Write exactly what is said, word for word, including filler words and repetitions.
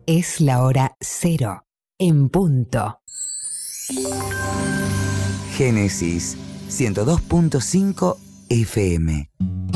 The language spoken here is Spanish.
Es la hora cero, en punto. Génesis ciento dos punto cinco F M.